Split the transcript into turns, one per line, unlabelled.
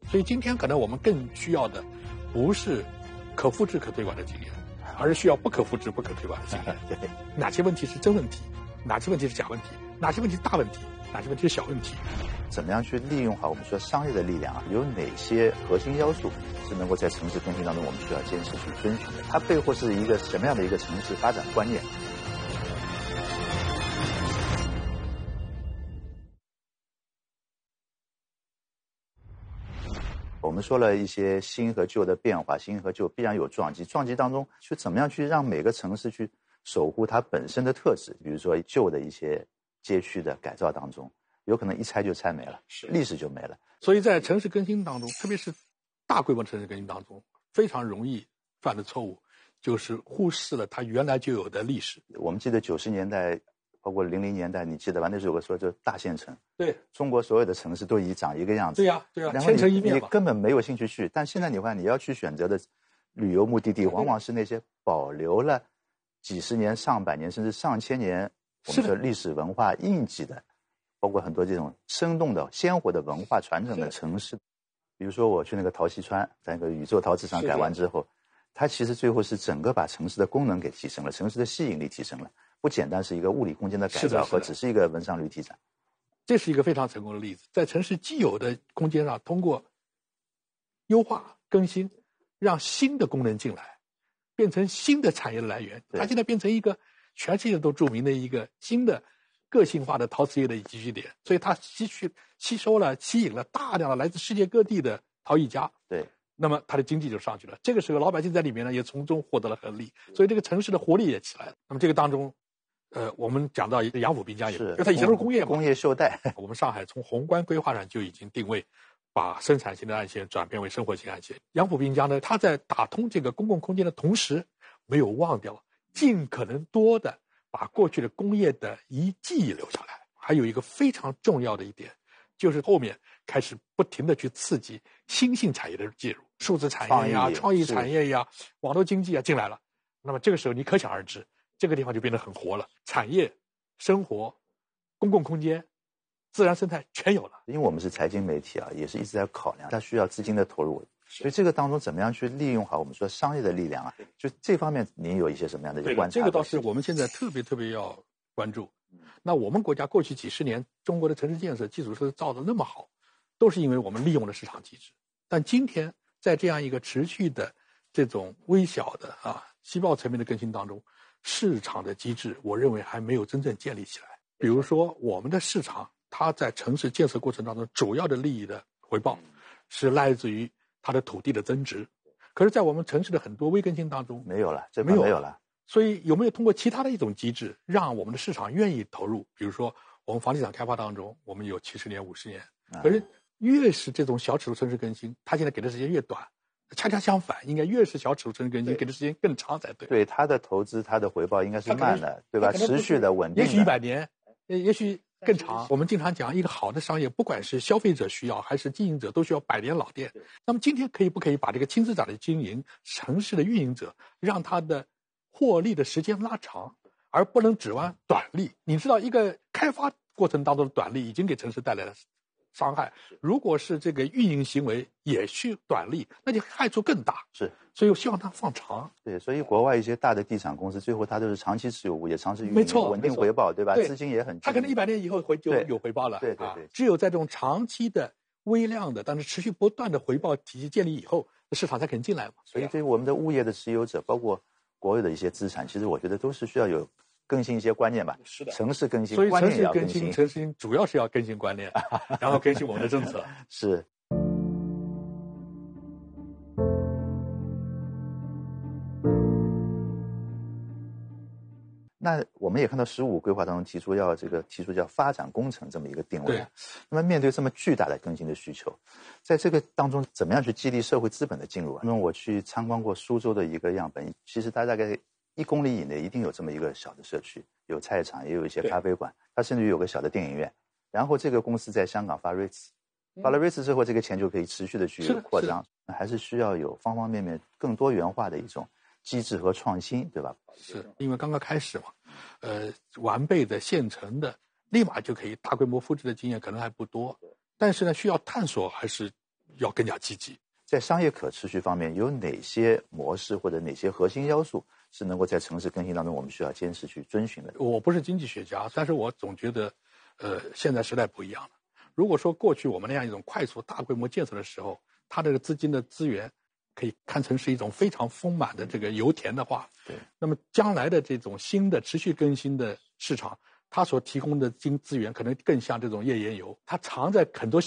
所以今天可能我们更需要的不是可复制可推广的经验，而是需要不可复制不可推广的经验。
对，
哪些问题是真问题，哪些问题是假问题，哪些问题是大问题，哪些问题是小问题。
怎么样去利用好我们说商业的力量啊？有哪些核心要素是能够在城市更新当中我们需要坚持去遵循的？它背后是一个什么样的一个城市发展观念？我们说了一些新和旧的变化，新和旧必然有撞击，撞击当中去怎么样去让每个城市去守护它本身的特质，比如说旧的一些街区的改造当中，有可能一拆就拆没了，历史就没了。
所以在城市更新当中，特别是大规模城市更新当中，非常容易犯的错误就是忽视了它原来就有的历史。
我们记得90年代包括00年代，你记得吧？那时候有个说就大县城，
对，
中国所有的城市都长一个样子。
对呀，对呀，
然后
千城一面嘛，
你根本没有兴趣去。但现在你看，你要去选择的旅游目的地，往往是那些保留了几十年、上百年甚至上千年我们说历史文化印记的，包括很多这种生动的、鲜活的文化传承的城市。比如说我去那个陶溪川，在那个宇宙陶瓷厂改完之后，它其实最后是整个把城市的功能给提升了，城市的吸引力提升了。不简单是一个物理空间的改造和只是一个文商旅体展，
这是一个非常成功的例子。在城市既有的空间上，通过优化更新，让新的功能进来，变成新的产业的来源。它现在变成一个全世界都著名的一个新的个性化的陶瓷业的集聚点，所以它吸收了、吸引了大量的来自世界各地的陶艺家。
对。
那么它的经济就上去了。这个时候，老百姓在里面呢，也从中获得了合利，所以这个城市的活力也起来了。那么这个当中，我们讲到一个杨府滨江也，因为它以前都是工业嘛，
工业袖带。
我们上海从宏观规划上就已经定位，把生产性的岸线转变为生活性岸线。杨府滨江呢，它在打通这个公共空间的同时，没有忘掉尽可能多的把过去的工业的遗迹留下来。还有一个非常重要的一点，就是后面开始不停的去刺激新兴产业的介入，数字产业呀、创意产业呀、网络经济啊进来了。那么这个时候你可想而知，这个地方就变得很活了，产业、生活、公共空间、自然生态全有了。
因为我们是财经媒体啊，也是一直在考量它需要资金的投入，所以这个当中怎么样去利用好我们说商业的力量啊？就这方面您有一些什么样的观察？
这个倒是我们现在特别要关注。那我们国家过去几十年中国的城市建设基础设施造得那么好，都是因为我们利用了市场机制。但今天在这样一个持续的这种微小的细胞层面的更新当中，市场的机制我认为还没有真正建立起来。比如说我们的市场，它在城市建设过程当中主要的利益的回报是来自于它的土地的增值，可是在我们城市的很多微更新当中
没有了，这没有了。
所以有没有通过其他的一种机制，让我们的市场愿意投入？比如说我们房地产开发当中，我们有70年、50年，可是越是这种小尺度城市更新，它现在给的时间越短，恰恰相反，应该越是小尺度城市更新，给的时间更长才对。
对，它的投资、它的回报应该是慢的，对吧？持续的、稳定的，
也许100年，也许更长。我们经常讲，一个好的商业，不管是消费者需要还是经营者，都需要百年老店。那么今天不可以把这个轻资产的经营、城市的运营者，让他的获利的时间拉长，而不能指望短利。你知道，一个开发过程当中的短利已经给城市带来了伤害，如果是这个运营行为也去短利，那就害处更大。
是，
所以我希望它放长。
对，所以国外一些大的地产公司，最后它都是长期持有物业、长期运营，
没错，
稳定回报，对吧？资金也很，
它可能100年以后就有回报了。
对。
只有在这种长期的、微量的，但是持续不断的回报体系建立以后，市场才肯进来嘛。
所以对于我们的物业的持有者，包括国有的一些资产，其实我觉得都是需要有更新一些观念吧。
是的，
城市更新，
所以
城市更新，
城市主要是要更新观念，然后更新我们的政策。
是。那我们也看到15规划当中提出叫发展工程这么一个定位。那么面对这么巨大的更新的需求，在这个当中怎么样去激励社会资本的进入？那么我去参观过苏州的一个样本，其实它大概1公里以内一定有这么一个小的社区，有菜场，也有一些咖啡馆，它甚至于有个小的电影院。然后这个公司在香港发 REITs， 发了 REITs 之后，这个钱就可以持续的去扩张，还是需要有方方面面更多元化的一种机制和创新，对吧？
是因为刚刚开始嘛，完备的现成的立马就可以大规模复制的经验可能还不多，但是呢，需要探索还是要更加积极。
在商业可持续方面，有哪些模式或者哪些核心要素是能够在城市更新当中我们需要坚持去遵循的？
我不是经济学家，但是我总觉得，现在时代不一样了。如果说过去我们那样一种快速大规模建设的时候，它这个资金的资源可以看成是一种非常丰满的这个油田的话，
对，
那么将来的这种新的持续更新的市场，它所提供的资源可能更像这种页岩油，它藏在很多